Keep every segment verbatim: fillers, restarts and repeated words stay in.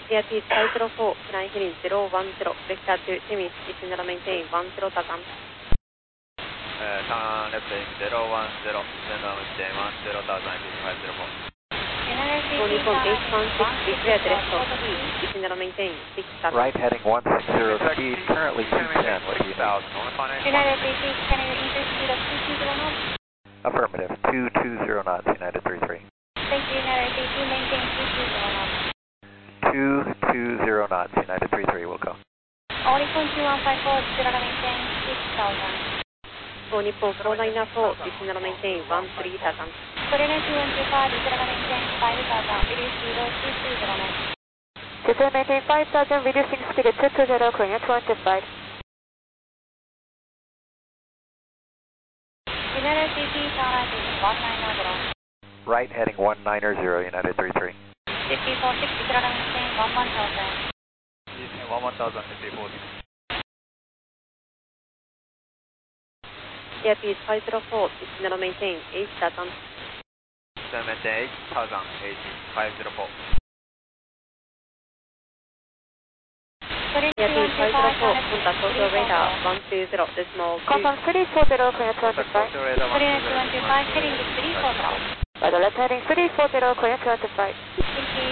Airspeed five zero four, flying heading zero one zero, vector to Temis, descend and maintain one zero thousand. Uh, turn left heading zero one zero, descend and maintain one zero thousand, five zero four. All Nippon eight one six, declared left of T, descend and maintain six thousand. Right heading one six zero, speed currently two ten, what do you need? United three three, can you increase speed of two two zero knots? Affirmative, two two zero knots, United three three. Thank you, United three two, maintain two two zero knots. two two zero knots, United three three, we'll go. All Nippon two one five four, descend and maintain six thousand. All Nippon four nine four, descend and maintain one three thousand. Korean two one two five, descend and maintain five thousand, reduce speed of two two zero knots. Descend and maintain five thousand, reducing speed at two two zero, Korean two one two five. United three three, turn right heading one nine zero. Right heading one nine zero, United three three. fifty four six, descend and maintain one one thousand. Descend one one thousand, fifty four six. Airspeed five zero four, descend and maintain eight thousand. Descend and maintain eight thousand, eight five zero four. Airspeed five zero four, contact Tokyo radar one two zero, decimal two. Confirm three four zero, Korean two one two five. Korean two one two five, heading three four zero. Roger, left heading three four zero, Korean two one two five. Thank you.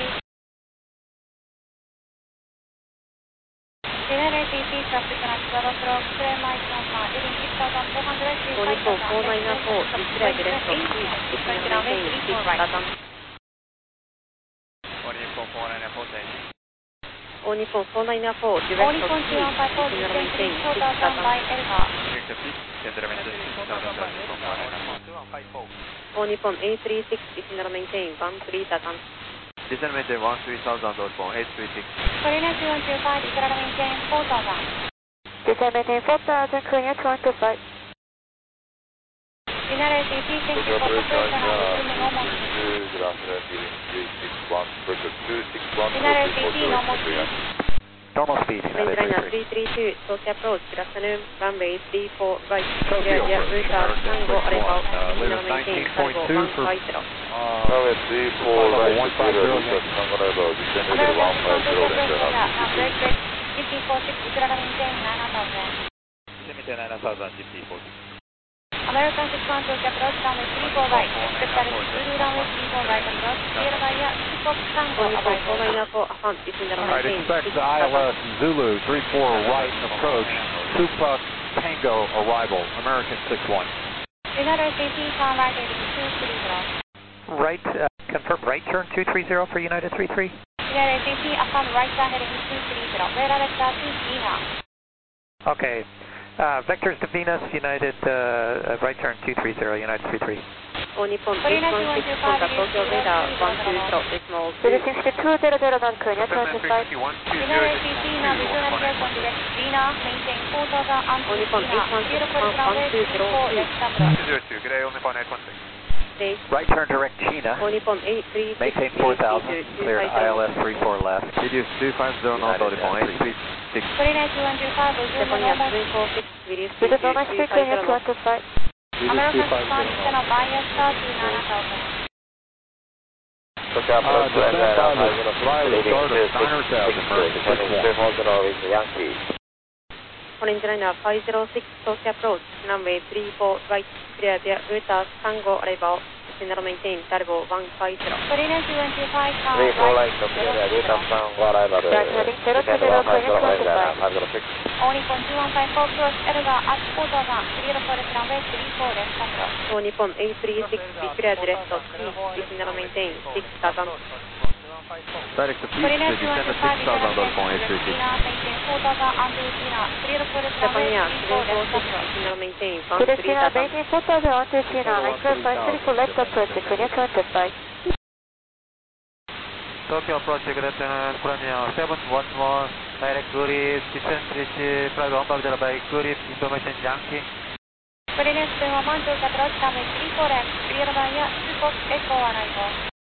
United three three, traffic connect twelve o'clock, clear my number, heading six thousand four hundred, All Nippon four nine four, declared left of T, descend and maintain six thousand. All Nippon four nine four, change. All Nippon four nine four, direct All of Nippon T, two one five four, descend and descend maintain four six thousand by thousand. Elba. Direct to T, descend and maintain six thousand, All Nippon eight three six, descend and maintain one three thousand. descend and maintain one three thousand, All Nippon eight three six. Korean two one two five, descend and maintain four thousand. Descend and maintain four thousand, Korean two one two five. United three three, thank you for operation and resuming normal. Good afternoon, heading three six one, Brooklyn two six one, United three three, normal speed. Normal speed, United Mainliner three three. three three two, Tokyo approach, good afternoon, runway three four right, clear via router Tango arrival, descend and maintain Tango one five zero. Runway three four right, clear Router Tango arrival, descended to one five zero, left turn on. Break break, fifty four six, descend and maintain nine thousand. Descend and maintain nine thousand, fifty four six. American six one Tokyo approach, runway three four right, vector Zulu runway three four right approach, clear via Sukok Tango All Nippon four arrival. nine four, affirm, descend and All right, maintain expect six the I L thousand. S Zulu three four right approach, Supuk Tango arrival, American six one. United three three, turn right heading two three zero. Right, uh, confirm right turn two three zero for United three three. United three three, affirm right turn heading two three zero. Radar vector to Venus. Okay, uh, vectors to Venus, United, uh, right turn two three zero, United three three. All Nippon eight one six, contact Tokyo radar one two zero, decimal two. Reducing speed two zero zero knots, Korean two one two five. United three three, now return navigation direct Venus, maintain four thousand and All Nippon eight one six, beautiful affirm runway one two three zero four two. left approach. two zero two, good day, All Nippon eight one six. Stage. Right turn direct China, All Nippon eight three six, maintain four thousand, cleared I L S three four left. Reduce two five zero, not All Nippon eight three six. Korean two one two five, resume Japan normal. three four six, release Reduce normal speed, Korean two one two five. American six one, descend on bias to nine thousand. Tokyo Uh, approach to descend by Atlanta the fly the start of niner thousand, American six heading one. three four zero with Yankee. Orange liner five zero six, Tokyo approach, runway three four right, clear via router Tango arrival, descend and maintain Darbo one five zero. Korean two one two five, turn three four right, right, clear Router Tango arrival, Right heading zero two zero, Korean two one two five. five zero six. All Nippon two one five four, approach Elga at four thousand, clear for runway three four left approach. All Nippon eight three six, declared left of T, descend and maintain six thousand. Direct to T, Korean two descend one to two five, six thousand, All Nippon eight three six. Venus, maintain four thousand and Venus, clear for Japan runway Air three seven four four left six, approach. descend and maintain one Reduce three China, thousand. maintain four thousand on to China, and clear flight three four left approach, Korean two one two five. Tokyo approach, good afternoon, Korean seven one one, direct Gurip, descend reach, flight one five zero by Gurip, information Yankee. Korean seven one one, Tokyo approach runway three four left, clear via Sukok Echo arrival.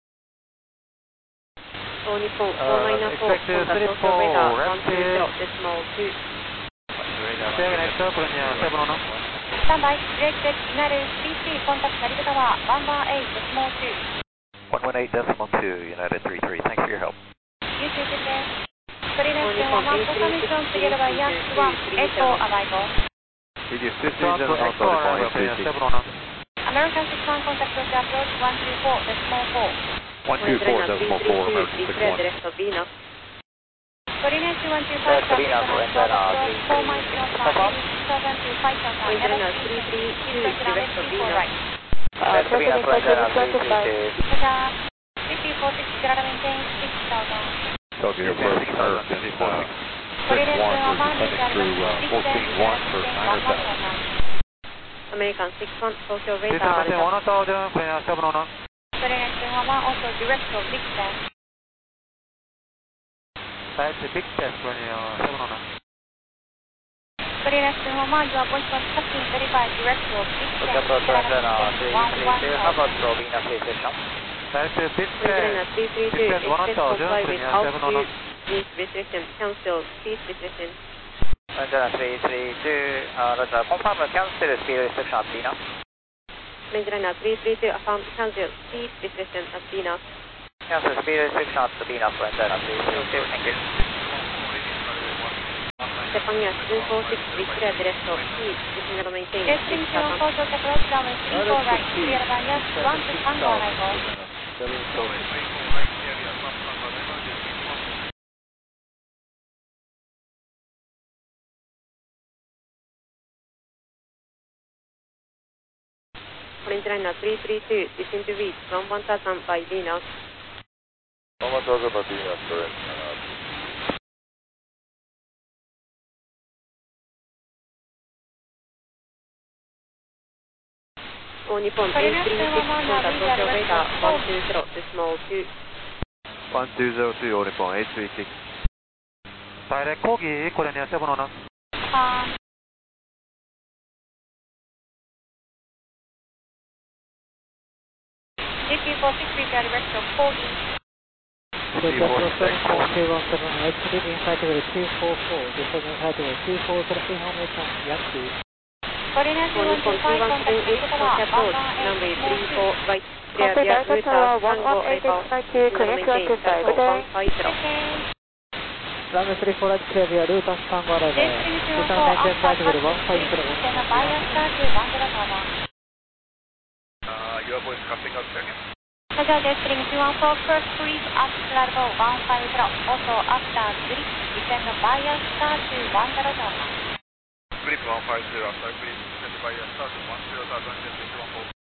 All Nippon four nine four, contact Tokyo radar one two zero, decimal two. seven next up, Korean seven one one. Stand by, break break, United three three, contact Narita Tower one one eight, decimal two. one one eight decimal two, United three three. Thanks for your help. You Coordination one one, confirmation to get by Yankee one, Echo arrival. Did you switch to zero knot or point three six? American six one, contact Tokyo approach one three four, decimal four. one two four, decimal four, American six one. direct of Venus. Coordination one two five, traffic on approach four miles north bound, six thousand to five thousand, level three three two, runway three four right. Uh, traffic in Tokyo twenty-five. Roger. V P four six, zero maintain six thousand. Tokyo approach, American six one. six one, we're descending through uh, fourteen one for niner thousand. American six one, Tokyo radar. Descending one thousand, clear seven oh nine. Coordination one one, also direct of Big Ten. That's a big test, clear seven oh nine. Coordination one one, your appointment has been verified direct of Big Ten. Tokyo approach, one one two, have a throw Venus station. That's a big Coordinate test. three three two, Descend one expect thousand, comply with clear seven oh nine. altitude, meet restriction, cancel, speed restriction. Roger, three three two, uh, Roger, confirm cancel speed restriction at Venus. Maintain three three two, affirm cancel, speed restriction at Venus. Cancel speed restriction at Venus, Roger, three three two, thank you. Japan Air seven four six, with clear direct of speed, descend and maintain Yes, six thank you, thousand. approach approach runway three four right, clear by Yankee one to Tango arrival. Maintain three three two, descend to reach one one thousand by Venus. one thousand by Venus, correct. All Nippon three three six, contact Tokyo radar one two zero, decimal two. one two zero two, All Nippon, eight three six. Direct Kogi, clear seven oh nine. Um, G P four six, prepare direct of Kogi. Tokyo approach, two one seven, leaving flight level two four four, descending flight level two four seven, Hamilton, Yankee. Coordination All one two Nippon five, two one contact seven eight, Yokohama, Tokyo approach, one one runway eight, three four right, clear Contact via Delta Ruta, Tower one Tango one eight arrival, six nine two, descend and connect maintain twenty-five, Tango good day. one five zero. Runway three four right, clear via Ruta, Tango arrival. Destination Descend four, maintain flight Alpha, level one five zero. descend by Yankee to one zero thousand. Uh, your voice cutting out second. Roger, descending two one four, first cruise at level one five zero, also after grip, descend by Yankee to one zero thousand. Grip one five zero, after grip, descend by a start one zero thousand, descend one four.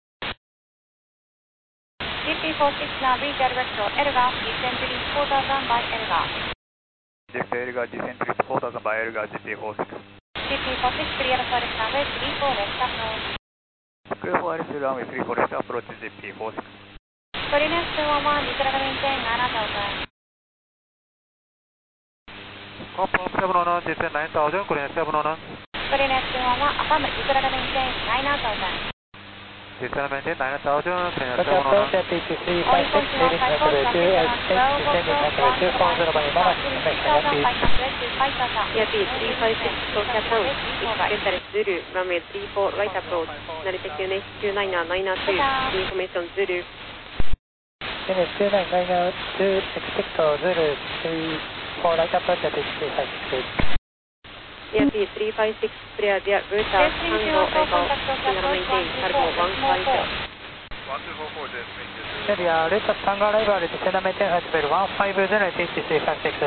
G P four six, now redirect to Elgar, descend reach four thousand by Elgar. Left Elgar, descend to four thousand by Elgar, G P four six. G P four six, clear for the runway three four left approach. Clear for L C runway three four left approach, G P four six. Coordination one one, Nicola maintain nine thousand. Confirm seven oh nine, descend nine thousand, clear seven oh nine. Coordination one one, affirm Nicola maintain nine thousand. Descend and maintain nine thousand, clear Tokyo seven oh approach nine. at P T three five six, leaving flight level two eight six, descending flight level two four zero by Yamanashi, American Yankee. Yankee three five six, Tokyo approach, expect Zulu, runway three four right approach, Narita Q N H two nine nine two, information Zulu. Q N H two nine nine two, expect Zulu three four right approach at P T three five six. Yankee three five six, clear via Ruta, Tango arrival, descend and maintain Cargo one five zero. one two four four, descend. Clear via Ruta, Tango arrival, descend and maintain flight level one five zero at P T three five six.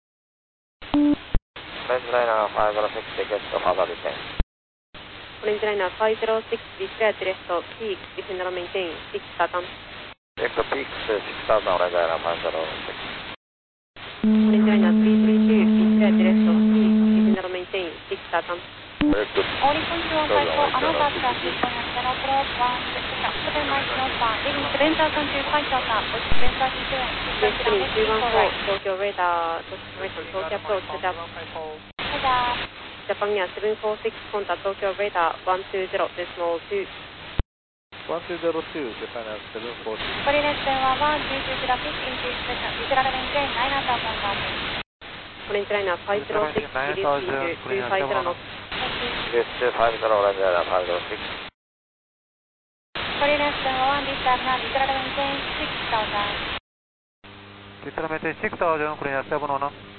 Flightliner five zero six, tickets to further descent. Flightliner five zero six, declare direct peak, descend and maintain six thousand. Direct peak six thousand, Flightliner five zero six. Flightliner three three two, declare direct peak, descend and maintain six thousand. Only control five four, another traffic on National Approach one six seven miles northbound, leaving seven thousand to five thousand, with seven thirty-two and Destiny runway two three one four four, right. Tokyo radar, Tokyo Tokyo approach, setup. Roger. Japan Air seven four six, contact Tokyo radar one two zero, decimal two. one two zero two, Japan Air seven four six. Coordination one one, due to traffic into station, Nicola maintain nine thousand knots. Flightliner five zero six, reduce to two five zero knots. Yes, two five zero, Flightliner five zero six. Coordination one one, this time now, Nicola maintain six thousand. Victor maintain six thousand, Korean seven one.